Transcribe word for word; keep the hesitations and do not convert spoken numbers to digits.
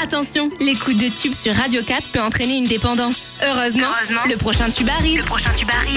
Attention, l'écoute de tubes sur Radio quatre peut entraîner une dépendance. Heureusement, Heureusement. le prochain tube arrive. Le prochain tube arrive.